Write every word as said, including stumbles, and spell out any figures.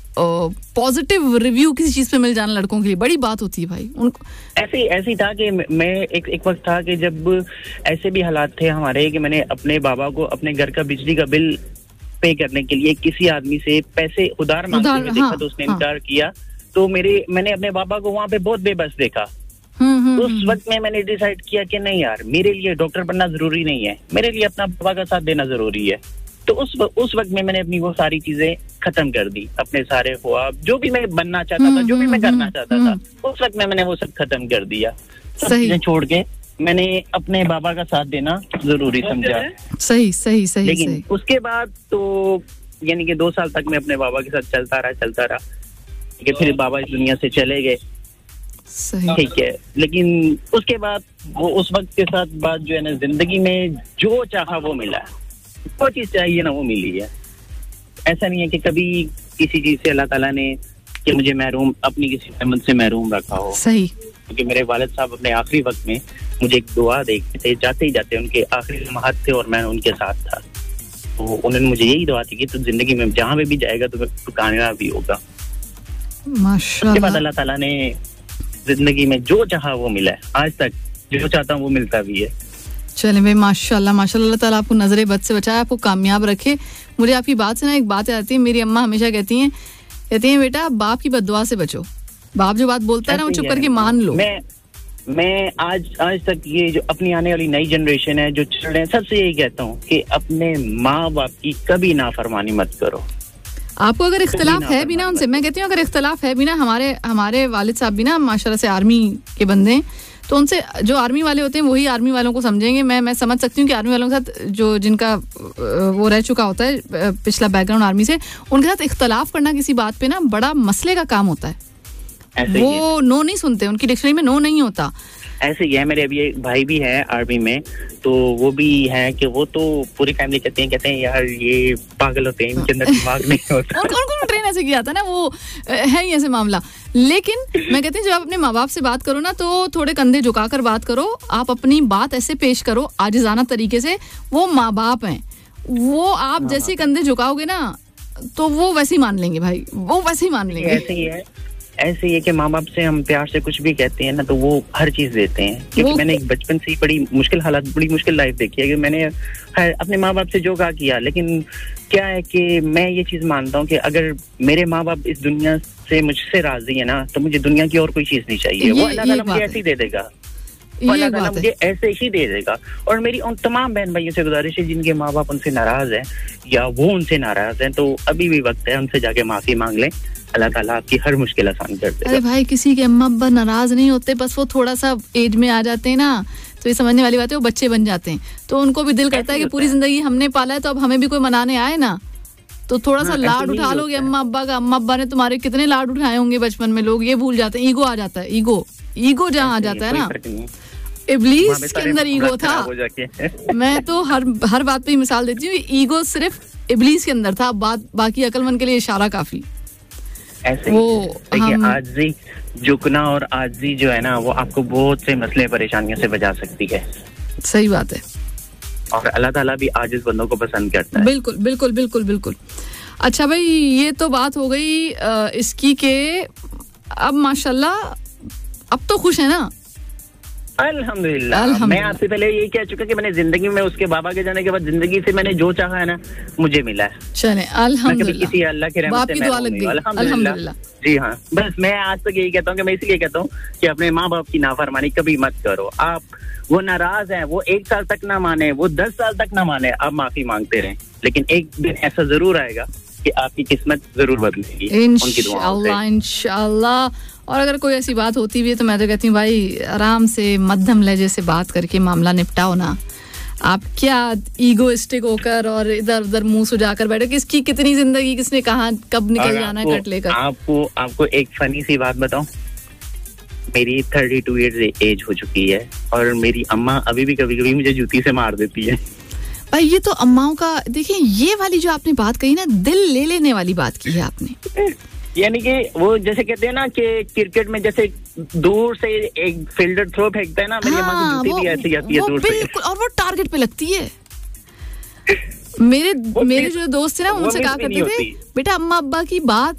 Positive review किसी चीज पे मिल जाना लड़कों के लिए बड़ी बात होती है भाई. उनको ऐसे ऐसी था कि मैं एक एक वक्त था कि जब ऐसे भी हालात थे हमारे कि मैंने अपने बाबा को अपने घर का बिजली का बिल पे करने के लिए किसी आदमी से पैसे उधार मांगते हुए देखा, तो उसने इनकार किया. तो मेरे मैंने अपने बाबा को वहाँ पे बहुत बेबस देखा. तो उस वक्त में मैंने डिसाइड किया कि नहीं यार, मेरे लिए डॉक्टर बनना जरूरी नहीं है, मेरे लिए अपना बाबा का साथ देना जरूरी है. तो उस उस वक्त में मैंने अपनी वो सारी चीजें खत्म कर दी. अपने सारे ख्वाब, जो भी मैं बनना चाहता था, जो भी मैं करना चाहता था, उस वक्त में मैंने वो सब खत्म कर दिया. सब चीजें छोड़ के मैंने अपने बाबा का साथ देना जरूरी समझा. सही सही सही. लेकिन सही. उसके बाद तो यानी कि दो साल तक मैं अपने बाबा के साथ चलता रहा चलता रहा कि फिर बाबा इस दुनिया से चले गए. ठीक है, लेकिन उसके बाद वो उस वक्त के साथ बाद जो है ना, जिंदगी में जो चाहा वो मिला. जो चीज चाहिए ना वो मिली है. ऐसा नहीं है कि कभी किसी चीज से अल्लाह ताला ने कि मुझे महरूम, अपनी किसी नेमत से महरूम रखा हो. सही. क्योंकि मेरे वालिद साहब अपने आखिरी वक्त में मुझे एक दुआ देते थे, जाते ही जाते उनके आखिरी लम्हात थे और मैं उनके साथ था. तो उन्होंने मुझे यही दुआ दी कि तू जिंदगी में जहाँ पे भी जाएगा तो तू कामयाब भी होगा. माशाअल्लाह. उसके बाद अल्लाह ताला ने जिंदगी में जो चाहा वो मिला है. आज तक जो चाहता हूँ वो मिलता भी है. चले भाई, माशाल्लाह माशाल्लाह. अल्लाह ताला आपको नजरे बद से बचाए, आपको कामयाब रखे. मुझे आपकी बात से ना एक बात आती है. मेरी अम्मा हमेशा कहती हैं कहती हैं बेटा, बाप की बद्दुआ से बचो. बाप जो बात बोलता है ना वो चुप करके मान लो. मैं मैं आज आज तक ये जो अपनी आने वाली नई जनरेशन है जो चल रहे हैं, सबसे यही कहता हूँ कि अपने माँ बाप की कभी नाफरमानी मत करो. आपको अगर इख्तिलाफ है भी ना उनसे, मैं कहती हूँ अगर इख्तिलाफ है भी ना, हमारे हमारे वालिद साहब भी ना माशाल्लाह से आर्मी के बंदे हैं, तो उनसे जो आर्मी वाले होते हैं वही आर्मी वालों को समझेंगे. मैं मैं समझ सकती हूँ कि आर्मी वालों के साथ जो जिनका वो रह चुका होता है पिछला बैकग्राउंड आर्मी से, उनके साथ इख्तिलाफ करना किसी बात पे ना बड़ा मसले का काम होता है. वो नो नहीं सुनते, उनकी डिक्शनरी में नो नहीं होता. ऐसे ही है. मेरे अभी एक भाई भी है आर्मी में, तो वो भी है कि वो तो पूरी फैमिली कहते हैं कहते हैं यार ये पागल होते हैं, इनके अंदर दिमाग नहीं होता. उनको उनको ट्रेन ऐसे किया था ना, वो है ही ऐसे मामला. लेकिन मैं कहती हूँ जब आप अपने माँ बाप से बात करो ना तो थोड़े कंधे झुकाकर बात करो. आप अपनी बात ऐसे पेश करो आजिज़ाना तरीके से. वो माँ बाप हैं, वो आप जैसे कंधे झुकाओगे ना तो वो वैसे ही मान लेंगे भाई, वो वैसे ही मान लेंगे. ऐसे ही है. ऐसे ही है कि माँ बाप से हम प्यार से कुछ भी कहते हैं ना तो वो हर चीज देते हैं. क्योंकि मैंने बचपन से ही बड़ी मुश्किल हालात, बड़ी मुश्किल लाइफ देखी है कि मैंने अपने माँ बाप से जो कहा किया. लेकिन क्या है कि मैं ये चीज मानता हूँ कि अगर मेरे माँ बाप इस दुनिया से मुझसे राजी है ना तो मुझे दुनिया की और कोई चीज नहीं चाहिए. वो अल्लाह ताला मुझे ऐसे ही दे देगा, अल्लाह ताला मुझे ऐसे ही दे देगा. और मेरी उन तमाम बहन भाइयों से गुजारिश है जिनके माँ बाप उनसे नाराज हैं या वो उनसे नाराज हैं, तो अभी भी वक्त है, उनसे जाके माफी मांग लें. अल्लाह ताला आपकी हर मुश्किल आसान कर देगा. अरे भाई, किसी के अम्मा अब्बा नाराज नहीं होते, बस वो थोड़ा सा एज में आ जाते हैं ना तो ये समझने वाली बात है, वो बच्चे बन जाते हैं. तो उनको भी दिल करता है कि पूरी जिंदगी हमने पाला है तो अब हमें भी कोई मनाने आए ना, तो थोड़ा सा लाड उठा लोगे अम्मा अब्बा का. अम्मा अब्बा ने तुम्हारे कितने लाड उठाए होंगे बचपन में. लोग ये भूल जाते हैं, ईगो आ जाता है. ईगो ईगो जहाँ आ जाता है ना, इब्लीस के अंदर ईगो था. मैं तो हर हर बात पे ही मिसाल देती हूँ, ईगो सिर्फ इब्लीस के अंदर था, बात बाकी अक्लमंद के लिए इशारा काफी. ऐसे वो देखिए, आजी झुकना और आजी जो है ना वो आपको बहुत से मसले परेशानियों से बचा सकती है. सही बात है. और अल्लाह ताला भी आजिज बंदों को पसंद करता है. बिल्कुल बिल्कुल बिल्कुल बिल्कुल. अच्छा भाई, ये तो बात हो गई इसकी के अब माशाल्लाह अब तो खुश है ना. अल्हम्दुलिल्लाह. मैं आपसे पहले यही कह चुका कि मैंने जिंदगी में उसके बाबा के जाने के बाद जिंदगी से मैंने जो चाहा है ना मुझे मिला है. चले अल्हम्दुलिल्लाह. किसी अल्लाह की रहमत से दुआ लग गई. अल्हम्दुलिल्लाह. जी हाँ, बस मैं आज तक यही कहता हूँ कि मैं इसलिए कहता हूँ कि अपने माँ बाप की नाफरमानी कभी मत करो. आप वो नाराज हैं, वो एक साल तक ना माने, वो दस साल तक ना माने, आप माफी मांगते रहें. लेकिन एक दिन ऐसा जरूर आएगा कि आपकी किस्मत जरूर बदलेगी उनकी दुआओं से. इंशाअल्लाह. और अगर कोई ऐसी बात होती भी है तो मैं तो कहती हूँ भाई आराम से मध्यम लहजे से बात करके मामला निपटाओ ना. आप क्या ईगोइस्टिक होकर और इधर उधर मुंह सुजाकर बैठे, किसकी कितनी जिंदगी किसने कहाँ कब निकल जाना है कट लेकर. आपको आपको एक फनी सी बात बताऊं, मेरी थर्टी टू ईयर्स एज हो चुकी है और मेरी अम्मा अभी भी कभी कभी मुझे जूती से मार देती है. भाई ये तो अम्माओं का, देखिए ये वाली जो आपने बात कही ना, दिल ले लेने वाली बात की है आपने. यानी कि वो जैसे कहते हैं ना कि क्रिकेट में जैसे दूर से एक फील्डर थ्रो फेंकता है ना, मेरी अम्मा की जूती भी ऐसी आती है दूर से, और वो टारगेट पे लगती है. मेरे मेरे जो दोस्त थे ना उनसे कहा करते थे बेटा अम्मा अब्बा की बात